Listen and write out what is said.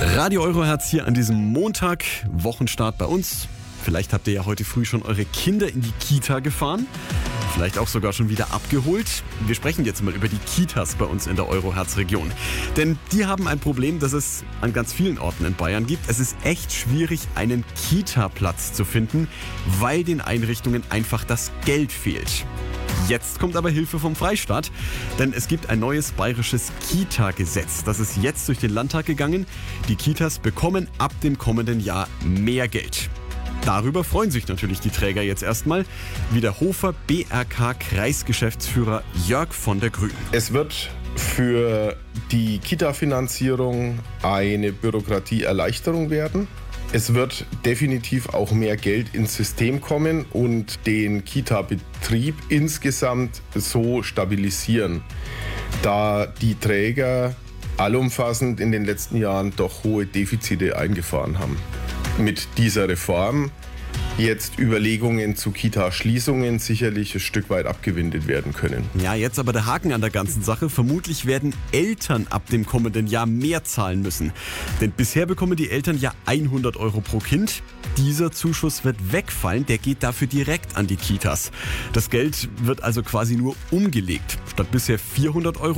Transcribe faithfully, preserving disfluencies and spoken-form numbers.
Radio Euroherz hier an diesem Montag, Wochenstart bei uns. Vielleicht habt ihr ja heute früh schon eure Kinder in die Kita gefahren, vielleicht auch sogar schon wieder abgeholt. Wir sprechen jetzt mal über die Kitas bei uns in der Euroherz-Region. Denn die haben ein Problem, das es an ganz vielen Orten in Bayern gibt. Es ist echt schwierig, einen Kita-Platz zu finden, weil den Einrichtungen einfach das Geld fehlt. Jetzt kommt aber Hilfe vom Freistaat, denn es gibt ein neues bayerisches Kita-Gesetz. Das ist jetzt durch den Landtag gegangen. Die Kitas bekommen ab dem kommenden Jahr mehr Geld. Darüber freuen sich natürlich die Träger jetzt erstmal, wie der Hofer B R K-Kreisgeschäftsführer Jörg von der Grünen. Es wird für die Kita-Finanzierung eine Bürokratieerleichterung werden. Es wird definitiv auch mehr Geld ins System kommen und den Kita-Betrieb insgesamt so stabilisieren, da die Träger allumfassend in den letzten Jahren doch hohe Defizite eingefahren haben. Mit dieser Reform jetzt Überlegungen zu Kita-Schließungen sicherlich ein Stück weit abgewendet werden können. Ja, jetzt aber der Haken an der ganzen Sache. Vermutlich werden Eltern ab dem kommenden Jahr mehr zahlen müssen. Denn bisher bekommen die Eltern ja hundert Euro pro Kind. Dieser Zuschuss wird wegfallen, der geht dafür direkt an die Kitas. Das Geld wird also quasi nur umgelegt. Statt bisher vierhundert Euro